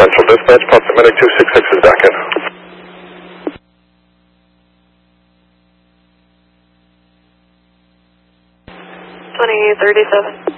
Central Dispatch, Pulse Medic 266 is back in. 2037.